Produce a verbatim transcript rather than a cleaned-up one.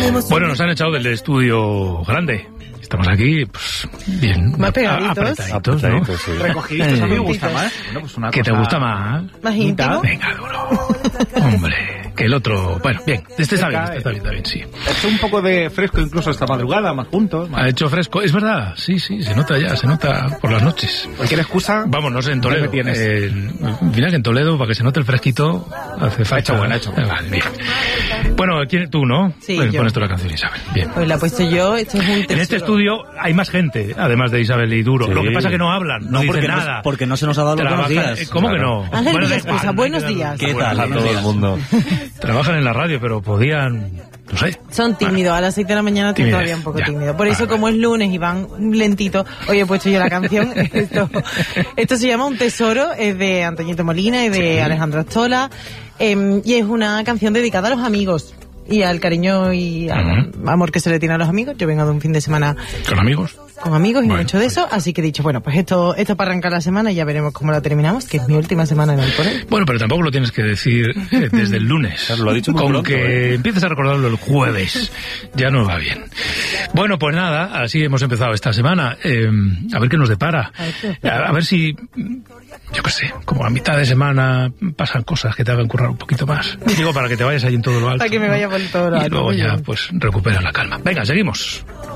Bueno, nos han echado del estudio grande. Estamos aquí, pues, bien. Más pegaditos. Apretaditos, ¿no? Sí. Recogiditos, a mí me gusta más. Bueno, pues una ¿Qué cosa... te gusta más? Más íntimo. Venga, duro. Hombre, que el otro... Bueno, bien, este está bien, este está bien, está bien, sí. Ha hecho un poco de fresco incluso esta madrugada, más juntos. Más... Ha hecho fresco, es verdad, sí, sí, se nota ya, se nota por las noches. Cualquier excusa... Vamos, no sé, en Toledo. ¿Dónde tienes? Eh, mira que en Toledo, para que se note el fresquito, hace falta... Ha hecho bueno, ha hecho bueno. Vale, bien. Bueno, ¿quién, tú, ¿no? Sí, Pues yo. pones tú la canción, Isabel. Bien. Pues la he puesto yo, este es un tesoro. En este estudio hay más gente, además de Isabel y Duro. Sí. Lo que pasa es que no hablan, no, No, porque dicen no, nada. porque no se nos ha dado los buenos Trabajan- días. ¿Cómo Claro. que no? Ángel Bueno, da Villascusa, igual, buenos no hay que días. dar- ¿Qué tal a Buenos todo días. el mundo? Trabajan en la radio, pero podían, no sé. Son tímidos, a las seis de la mañana estoy Timidez, todavía un poco ya. tímido. Por eso, Vale, como es lunes y van lentito, hoy he puesto yo la canción. Esto, esto se llama Un Tesoro, es de Antoñito Molina y de Sí. Alejandro Astola. Eh, y es una canción dedicada a los amigos y al cariño y al Ujú. amor que se le tiene a los amigos. Yo vengo de un fin de semana ¿Con amigos? con amigos y Bueno, mucho de eso, así que he dicho, bueno, pues esto esto para arrancar la semana y ya veremos cómo la terminamos, que es mi última semana en el Colegio. Bueno, pero tampoco lo tienes que decir eh, desde el lunes. Claro, lo ha dicho muy Con pronto, que ¿eh? empieces a recordarlo el jueves, ya no va bien. Bueno, pues nada, así hemos empezado esta semana. Eh, a ver qué nos depara. A ver qué nos depara. A, a ver si, yo qué sé, como a mitad de semana pasan cosas que te hagan currar un poquito más. Digo, para que te vayas ahí en todo lo alto. Para que me vaya por todo lo Y alto, luego muy ya, bien. pues, recuperas la calma. Venga, seguimos.